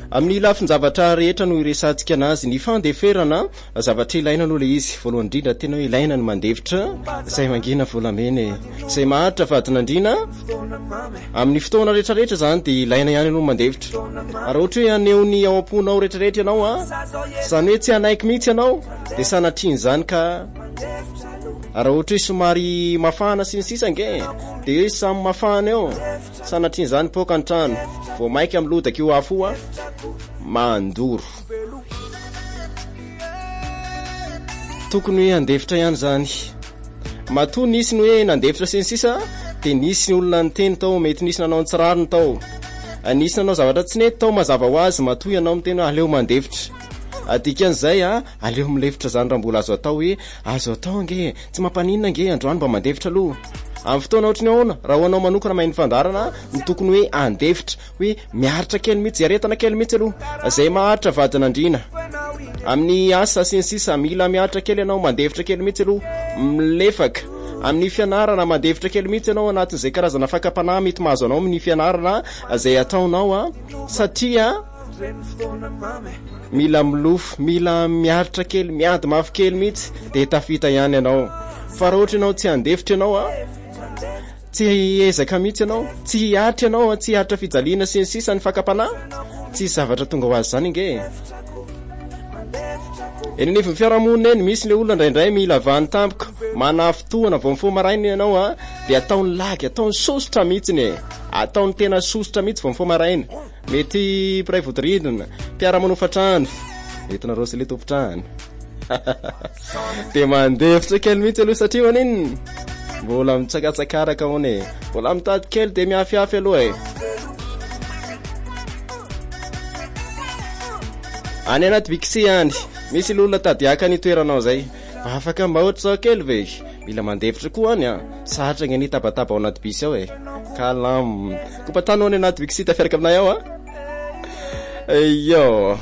amin'ny lafin-javatra rehetra no iresantsika anazy ny fandeferana zavatra ilaina aloha le izy voalohany indrindra tena hoe ilaina ny mandevitra izay mangina volamena izay maharitra vadinandrina amin'ny fotoana rehetrarehetra zany dia ilaina ihany ianao mandevitra raha ohatra hoe aneo ny ao am-ponao rehetrarehetra ianao a zany hoe tsy hanaiky mihitsy ianao dia sanatriny zany ka raha ohatra hoe somary mafana sy ny sisa nge dia hoe samy mafana eo sanatriny zany poka ny trano vao maika amin'ny lodaka io afo a mandoro tokony hoe andevitra ihany zany matoa nisy ny hoe nandevitra sy ny sisa dia nisy ny olona ny teny tao mety nisy nanao ny tsirariny tao nisy nanao zavatra tsy nety tao mazava ho azy matoa ianao miteny aleo mandevitra dikan'izay aleo milevitra zany raha mbola azo atao hoe azo atao nge tsy mampaninona nge androany mba mandevitra aloha amin'ny fotoana ohatrany ahoana raha hoanao manokana mahiny fandarana ny tokony hoe andevitra hoe miaritra kely mihitsy zaretana kely mihitsy aloha zay maharitra vadinandrina amin'ny asa sy ny sisa mila miaritra kely ianao mandevitra kely mihitsy aloha milefaka amin'ny fianarana mandevitra kely mihitsy ianao anatin'izay karazana fakapanahy mety mahazo anao amin'ny fianarana zay ataonao satria mila milofo mila miaritra kely miady mafy kely mihitsy dia tafita ihany ianao fa raha ohatra ianao tsy andevitra ianao tsy ezaka mihitsy ianao tsy hiaritra ianao tsy hiaritra fijaliana sy ny sisa ny fakapanahy tsy zavatra tonga ho azy zany nge eny nefy ny fiarahamonina eny misy le olona indraindray mila vany tampoka manafitoana vao mifoha maraina ianao dia ataony lagy ataony sosotra mihitsy ataony tena sosotra mihitsy vao mifoha maraina mety mpiray vodorindrina mpiara-manofatrano entinareo sy le tompotrano dia mandevitra kely mihitsy aloha satria maniny mbola mitsakatsakaraka mone mbola mitady kely dia miafiafy aloha any anaty bikse any misy olona tadiaka ny toeranao zay afaka mba ohatry zao kely ve mila mandevitra koa any sahatra ny any tabataba ao anaty bisy ao kalam kopatanao any anaty bikse tafiaraka aminay ao yo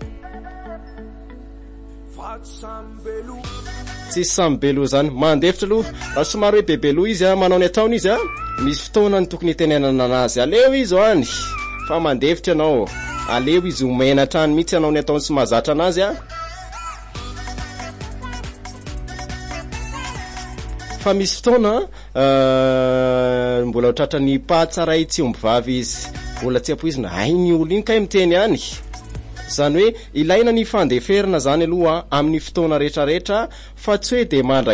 tsy sambelo zany mandevitra aloha raha somary hoe bebelo izy manao ny ataony izy misy fotoana ny tokony tenenana anazy aleo izy any fa mandevitra ianao aleo izy homenatrany mihitsy ianao ny ataony sy mahazatra anazy fa misy fotoana mbola otratra ny patsaray tsy ombivavy izy mbola tsy apoizina ny olo iny kay miteny ihany zany hoe ilaina ny fandeferana zany aloha amin'ny fotoana rehetrarehetra fa tsy hoe dia mandra